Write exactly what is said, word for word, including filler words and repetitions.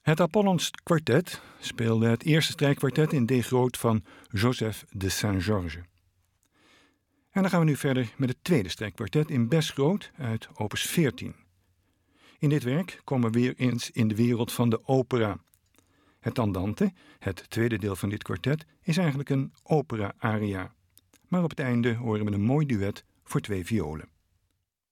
Het Apollons Kwartet speelde het eerste strijkkwartet in D groot van Joseph de Saint-Georges. En dan gaan we nu verder met het tweede strijkkwartet in Bes groot uit opus veertien. In dit werk komen we weer eens in de wereld van de opera. Het Andante, het tweede deel van dit kwartet, is eigenlijk een opera-aria. Maar op het einde horen we een mooi duet voor twee violen.